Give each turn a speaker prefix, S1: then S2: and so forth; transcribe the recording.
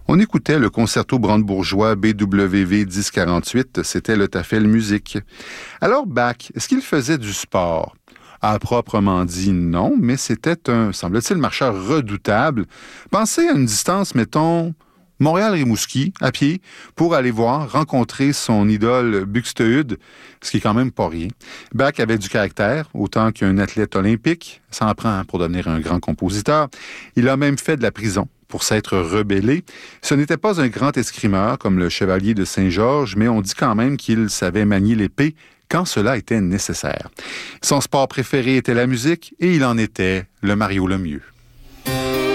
S1: On écoutait le concerto brandebourgeois BWV 1048, c'était le Tafel Musique. Alors Bach, est-ce qu'il faisait du sport? À proprement dit, non, mais c'était un, semble-t-il, marcheur redoutable. Pensez à une distance, mettons, Montréal-Rimouski, à pied, pour aller rencontrer son idole Buxtehude, ce qui est quand même pas rien. Bach avait du caractère, autant qu'un athlète olympique, ça en prend pour devenir un grand compositeur. Il a même fait de la prison pour s'être rebellé. Ce n'était pas un grand escrimeur comme le chevalier de Saint-Georges, mais on dit quand même qu'il savait manier l'épée quand cela était nécessaire. Son sport préféré était la musique et il en était le Mario Lemieux.